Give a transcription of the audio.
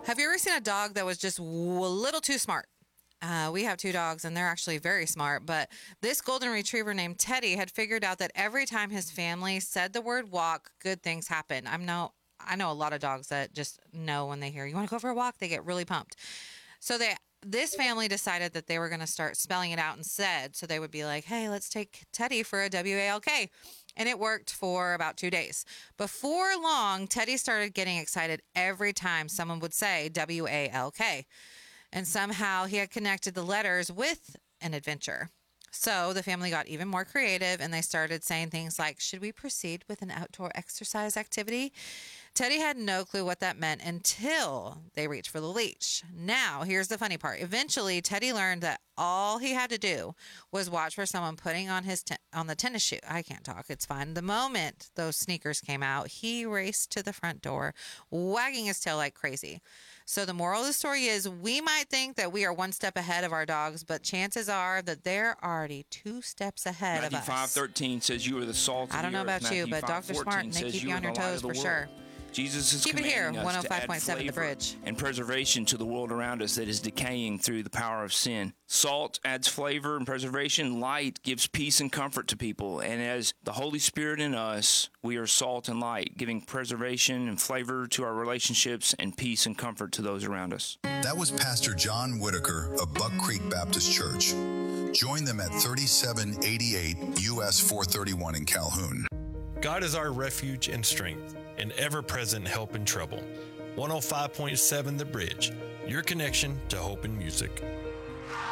Have you ever seen a dog that was just a little too smart? We have 2 dogs, and they're actually very smart. But this golden retriever named Teddy had figured out that every time his family said the word walk, good things happen. I know a lot of dogs that just know when they hear, you want to go for a walk, they get really pumped. So this family decided that they were going to start spelling it out instead. So they would be like, hey, let's take Teddy for a WALK. And it worked for about 2 days. Before long, Teddy started getting excited every time someone would say WALK. And somehow he had connected the letters with an adventure. So the family got even more creative, and they started saying things like, should we proceed with an outdoor exercise activity? Teddy had no clue what that meant until they reached for the leash. Now, here's the funny part. Eventually, Teddy learned that all he had to do was watch for someone putting on on the tennis shoe. I can't talk. It's fine. The moment those sneakers came out, he raced to the front door, wagging his tail like crazy. So the moral of the story is, we might think that we are one step ahead of our dogs, but chances are that they're already 2 steps ahead of us. Matthew 5:13 says you are the salt of the earth. I don't know about you, but dogs are smart, and they keep you on your toes for sure. Jesus is Keep it here, commanding us to add 105.7 The Bridge. and preservation to the world around us that is decaying through the power of sin. Salt adds flavor and preservation. Light gives peace and comfort to people. And as the Holy Spirit in us, we are salt and light, giving preservation and flavor to our relationships and peace and comfort to those around us. That was Pastor John Whitaker of Buck Creek Baptist Church. Join them at 3788 US 431 in Calhoun. God is our refuge and strength, an ever-present help in trouble. 105.7 The Bridge, your connection to hope and music.